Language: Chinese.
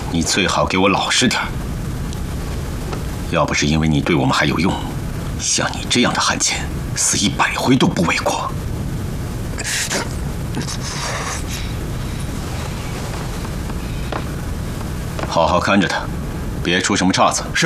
你最好给我老实点。要不是因为你对我们还有用，像你这样的汉奸，死100回都不为过。好好看着他，别出什么岔子。 是。